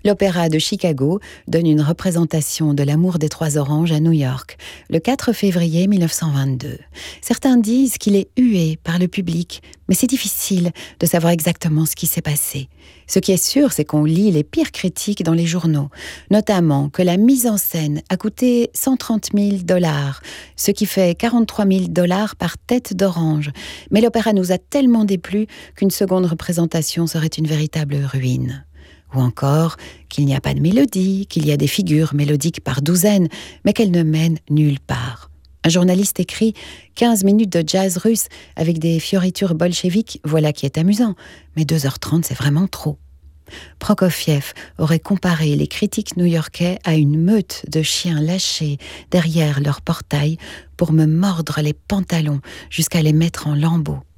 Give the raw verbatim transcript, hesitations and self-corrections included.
L'Opéra de Chicago donne une représentation de l'amour des trois oranges à New York, le quatre février mille neuf cent vingt-deux. Certains disent qu'il est hué par le public, mais c'est difficile de savoir exactement ce qui s'est passé. Ce qui est sûr, c'est qu'on lit les pires critiques dans les journaux, notamment que la mise en scène a coûté cent trente mille dollars, ce qui fait quarante-trois mille dollars par tête d'orange. Mais l'opéra nous a tellement déplu qu'une seconde représentation serait une véritable ruine. Ou encore qu'il n'y a pas de mélodie, qu'il y a des figures mélodiques par douzaines, mais qu'elles ne mènent nulle part. Un journaliste écrit « quinze minutes de jazz russe avec des fioritures bolcheviques, voilà qui est amusant, mais deux heures trente, c'est vraiment trop ». Prokofiev aurait comparé les critiques new-yorkais à une meute de chiens lâchés derrière leur portail pour me mordre les pantalons jusqu'à les mettre en lambeaux.